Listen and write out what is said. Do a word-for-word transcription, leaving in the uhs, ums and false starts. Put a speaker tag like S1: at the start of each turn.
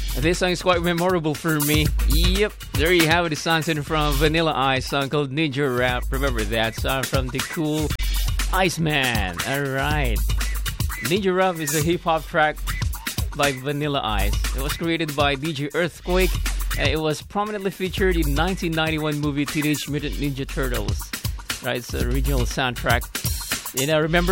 S1: This song is quite memorable for me. Yep, there you have it. The song from Vanilla Ice, song called Ninja Rap. Remember that song from the cool Iceman. Alright. Ninja Rap is a hip-hop track by Vanilla Ice. It was created by D J Earthquake, and it was prominently featured in nineteen ninety-one movie Teenage Mutant Ninja Turtles. Right, it's the original soundtrack. You know, remember